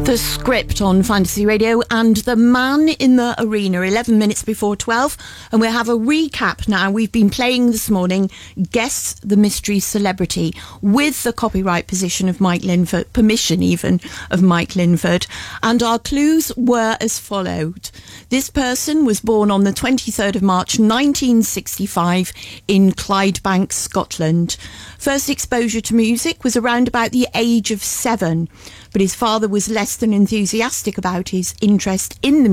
The Script on Fantasy Radio and The Man in the Arena, 11 minutes before 12. And we'll have a recap now. We've been playing this morning Guess the Mystery Celebrity with the copyright permission of Mike Linford. And our clues were as followed. This person was born on the 23rd of March 1965 in Clydebank, Scotland. First exposure to music was around about the age of 7, but his father was less than enthusiastic about his interest in the